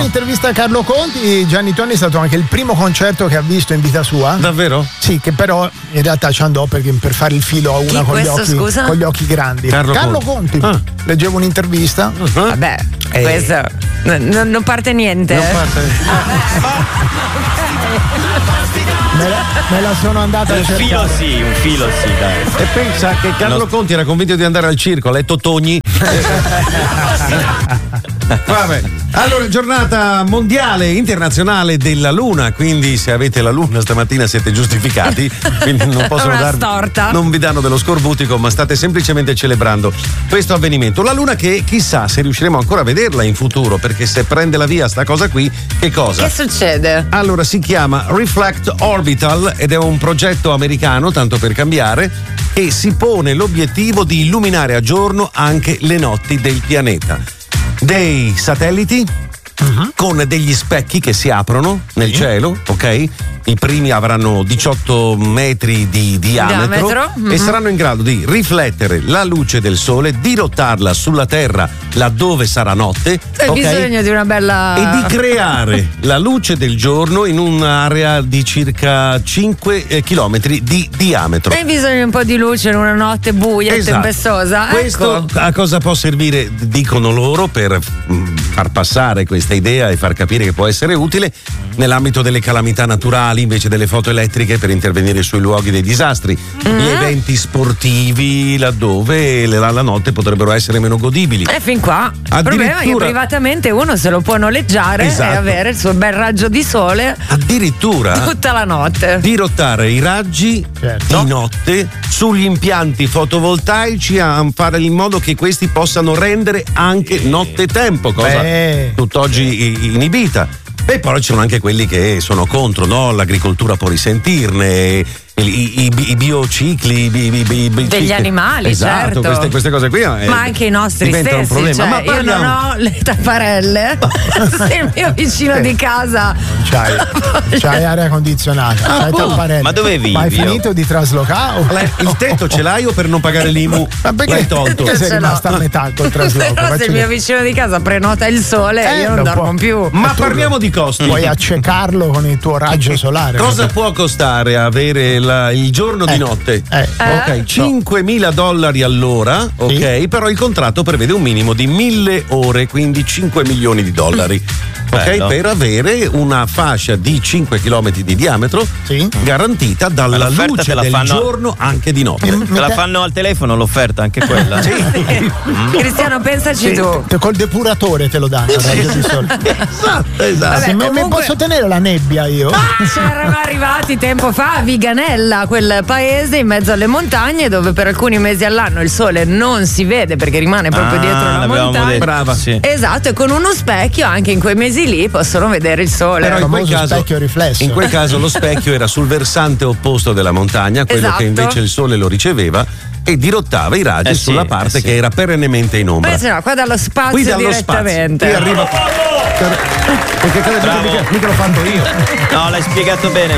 un'intervista a Carlo Conti. Gianni Tonni è stato anche il primo concerto che ha visto in vita sua. Davvero? Sì, che però in realtà ci andò per fare il filo a una con gli occhi grandi. Carlo Conti. Leggevo un'intervista. Vabbè, questo non parte niente. Non parte. Me la sono andata a cercare. Un filo sì, dai. E pensa che Carlo Conti era convinto di andare al circo, ha letto Togni. Vabbè. Allora, giornata mondiale internazionale della Luna, quindi se avete la Luna stamattina siete giustificati, quindi non possono non vi danno dello scorbutico, ma state semplicemente celebrando questo avvenimento. La Luna che chissà se riusciremo ancora a vederla in futuro, perché se prende la via sta cosa qui, che cosa? Che succede? Allora, si chiama Reflect Orbital ed è un progetto americano, tanto per cambiare, e si pone l'obiettivo di illuminare a giorno anche le notti del pianeta. Dei satelliti con degli specchi che si aprono nel cielo, ok? I primi avranno 18 metri di diametro e saranno in grado di riflettere la luce del sole, dirottarla sulla Terra laddove sarà notte. C'è bisogno di una bella. E di creare la luce del giorno in un'area di circa 5 chilometri di diametro. Hai bisogno di un po' di luce in una notte buia e tempestosa. Questo a cosa può servire, dicono loro, per far passare questa idea e far capire che può essere utile nell'ambito delle calamità naturali invece delle foto elettriche, per intervenire sui luoghi dei disastri, gli eventi sportivi laddove la notte potrebbero essere meno godibili. Fin qua il problema è che privatamente uno se lo può noleggiare e avere il suo bel raggio di sole addirittura tutta la notte, dirottare i raggi di notte sugli impianti fotovoltaici, a fare in modo che questi possano rendere anche nottetempo, cosa tutt'oggi inibita. E poi ci sono anche quelli che sono contro, no? L'agricoltura può risentirne, i biocicli degli animali, esatto, certo. queste cose qui ma anche i nostri stessi, un problema. Cioè, Ma io non ho le tapparelle se il mio vicino di casa c'hai aria condizionata, c'hai tapparelle. Ma dove vivi? Ma hai finito di traslocare? Il tetto ce l'hai o per non pagare l'IMU l'hai tolto? Sei rimasta a metà col trasloco. Però se il mio vicino di casa prenota il sole io non dormo più. Ma parliamo di costi. Puoi accecarlo con il tuo raggio solare. Cosa può costare avere il giorno di notte? Ok, $5.000 all'ora, ok, però il contratto prevede un minimo di 1.000 ore, quindi $5 milioni. Ok, per avere una fascia di 5 km di diametro garantita dalla luce del giorno anche di notte. Te la fanno al telefono l'offerta, anche quella? Cristiano, pensaci tu. Col depuratore te lo danno. Esatto. Vabbè, comunque... posso tenere la nebbia io? C'erano arrivati tempo fa a Viganella, quel paese in mezzo alle montagne dove per alcuni mesi all'anno il sole non si vede perché rimane proprio dietro la montagna. Brava, sì. Esatto, e con uno specchio anche in quei mesi lì possono vedere il sole. Però specchio riflesso. In quel caso lo specchio era sul versante opposto della montagna, quello che invece il sole lo riceveva e dirottava i raggi sulla parte che era perennemente in ombra. Beh, no, qua dallo spazio direttamente. Qui arriva perché mica lo fanno io. No, l'hai spiegato bene.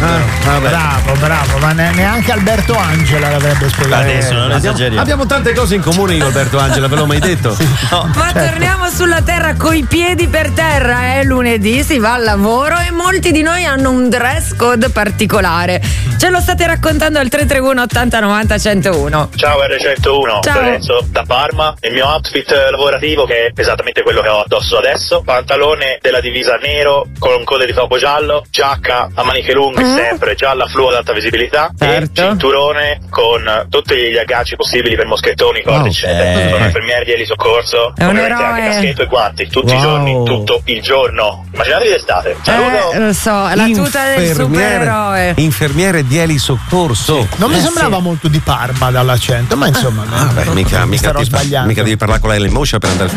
Bravo, ma neanche Alberto Angela l'avrebbe spiegato. Adesso non esageriamo. Abbiamo tante cose in comune io, Alberto Angela, ve l'ho mai detto? No. Ma torniamo sulla terra coi piedi per terra, lunedì si va al lavoro e molti di noi hanno un dress code particolare. Ce lo state raccontando al 331 80 90 101. Ciao R101, Lorenzo da Parma. Il mio outfit lavorativo, che è esattamente quello che ho addosso adesso: pantalone della divisa nero con code di topo giallo, giacca a maniche lunghe sempre gialla fluo ad alta visibilità e cinturone con tutti gli agganci possibili per moschettoni, corde eccetera. Sono infermieri di soccorso, ovviamente anche caschetto e guanti tutti i giorni, tutto il giorno. Immaginatevi l'estate. Lo so, è la tuta del supereroe. Infermiere di elisoccorso. Non mi sembrava molto di Parma dall'accento, ma insomma mica devi parlare con la L Moscia per andare